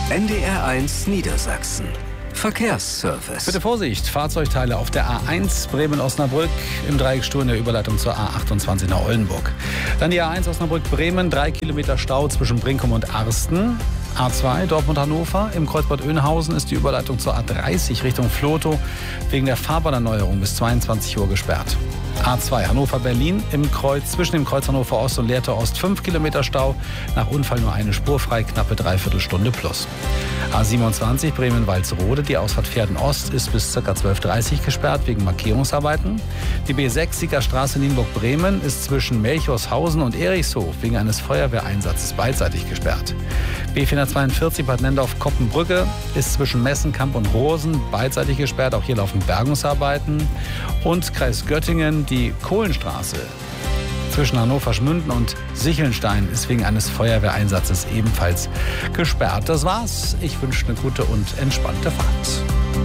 NDR1 Niedersachsen. Verkehrsservice. Bitte Vorsicht, Fahrzeugteile auf der A1 Bremen-Osnabrück im Dreiecksstau in der Überleitung zur A28 nach Oldenburg. Dann die A1 Osnabrück-Bremen, 3 Kilometer Stau zwischen Brinkum und Arsten. A2 Dortmund-Hannover, im Kreuzbad Oeynhausen ist die Überleitung zur A30 Richtung Vlotho wegen der Fahrbahnerneuerung bis 22 Uhr gesperrt. A2 Hannover-Berlin zwischen dem Kreuz Hannover Ost und Lehrter Ost 5 Kilometer Stau. Nach Unfall nur eine Spur frei, knappe Dreiviertelstunde plus. A27 Bremen-Walsrode, die Ausfahrt Pferden Ost ist bis ca. 12:30 Uhr gesperrt wegen Markierungsarbeiten. Die B6 Siegerstraße Nienburg-Bremen ist zwischen Melchorshausen und Erichshof wegen eines Feuerwehreinsatzes beidseitig gesperrt. B442 Bad Nendorf-Koppenbrücke ist zwischen Messenkamp und Rosen beidseitig gesperrt. Auch hier laufen Bergungsarbeiten. Und Kreis Göttingen, die Kohlenstraße zwischen Hannover-Schmünden und Sichelnstein ist wegen eines Feuerwehreinsatzes ebenfalls gesperrt. Das war's. Ich wünsche eine gute und entspannte Fahrt.